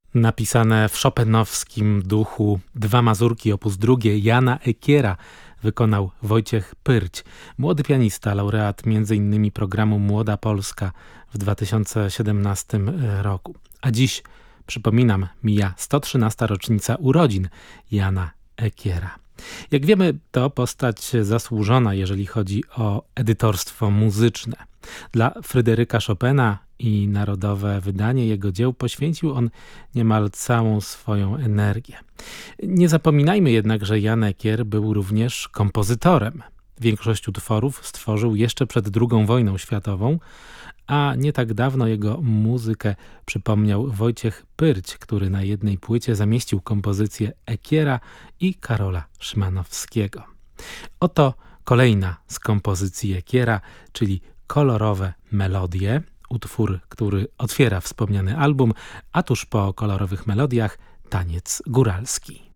Napisane w chopinowskim duchu dwa mazurki op. 2 Jana Ekiera wykonał Wojciech Pyrć, młody pianista, laureat m.in. programu Młoda Polska w 2017 roku. A dziś, przypominam, mija 113. rocznica urodzin Jana Ekiera. Jak wiemy, to postać zasłużona, jeżeli chodzi o edytorstwo muzyczne. Dla Fryderyka Chopina i narodowe wydanie jego dzieł poświęcił on niemal całą swoją energię. Nie zapominajmy jednak, że Jan Ekier był również kompozytorem. Większość utworów stworzył jeszcze przed II wojną światową, a nie tak dawno jego muzykę przypomniał Wojciech Pyrć, który na jednej płycie zamieścił kompozycje Ekiera i Karola Szymanowskiego. Oto kolejna z kompozycji Ekiera, czyli Kolorowe melodie, utwór, który otwiera wspomniany album, a tuż po kolorowych melodiach taniec góralski.